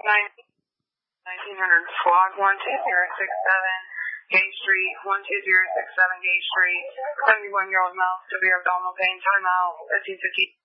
1900 Flog 12067 Gay Street, 12067 Gay Street. 71-year-old male, severe abdominal pain, timeout, 1550.